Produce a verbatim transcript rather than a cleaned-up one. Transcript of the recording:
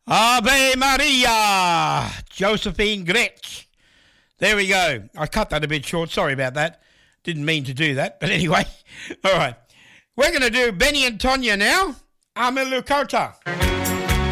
Ave Maria, Josephine Gretsch. There we go. I cut that a bit short. Sorry about that. Didn't mean to do that. But anyway, all right. We're going to do Benny and Tonya now. Ame Lakota.